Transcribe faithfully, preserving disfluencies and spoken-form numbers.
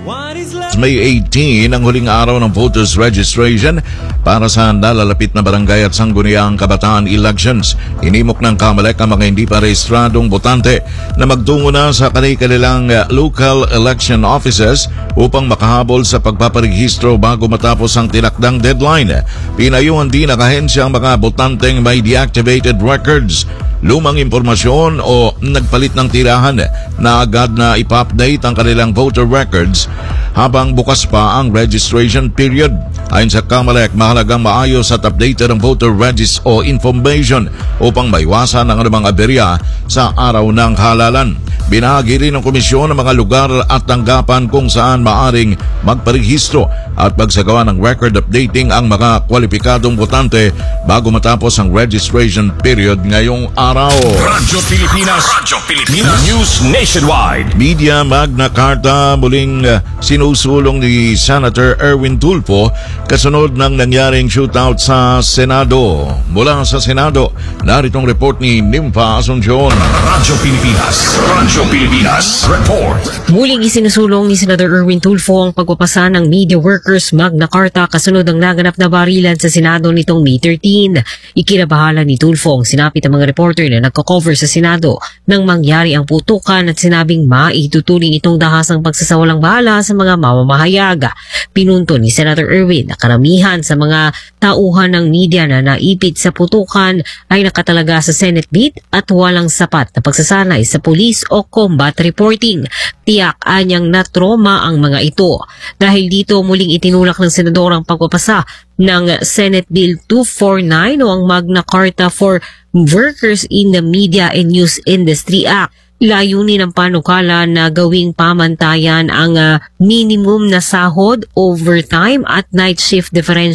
May eighteen ang huling araw ng voters registration para sa nalalapit na barangay at sangguniang kabataan elections. Inimok ng COMELEC ang mga hindi pa rehistradong botante na magtungo na sa kanilang local election offices upang makahabol sa pagpaparehistro bago matapos ang tinakdang deadline. Pinayuhan din ng ahensya ang mga botanteng may deactivated records, lumang impormasyon o nagpalit ng tirahan na agad na ipa-update ang kanilang voter records habang bukas pa ang registration period. Ayon sa COMELEC, mahalagang maayos at updated ang voter registry o information upang maiwasan ang anumang aberya sa araw ng halalan. Binahagi rin ng komisyon ang mga lugar at tanggapan kung saan maaring magparehistro at pagsagawa ng record updating ang mga kwalipikadong botante bago matapos ang registration period ngayong araw. Radyo Pilipinas, Radyo Pilipinas, News Nationwide. Media Magna Carta muling uh, sinusulong ni Senator Erwin Tulfo kasunod ng nangyaring shootout sa Senado. Mula sa Senado, naritong report ni Nympha Asuncion. Radyo Pilipinas, Radyo Pilipinas, report. Muling isinusulong ni Senator Erwin Tulfo ang pagpapasa ng Media Workers Magna Carta kasunod ng naganap na barilan sa Senado nitong May thirteenth. Ikinabahala ni Tulfo ang sinapit ng mga reporter na nagko-cover sa Senado nang mangyari ang putukan at sinabing maituturing itong dahasang pagsasawalang bahala sa mga mamamahayag. Pinunto ni Senator Erwin na karamihan sa mga tauhan ng media na naipit sa putukan ay nakatalaga sa Senate beat at walang sapat na pagsasanay sa police o combat reporting. Tiyak anyang na trauma ang mga ito. Dahil dito muling itinulak ng senador ang pagpapasa ng Senate Bill two forty-nine o ang Magna Carta for Workers in the Media and News Industry Act. Layunin ng panukala na gawing pamantayan ang uh, minimum na sahod, overtime at night shift differential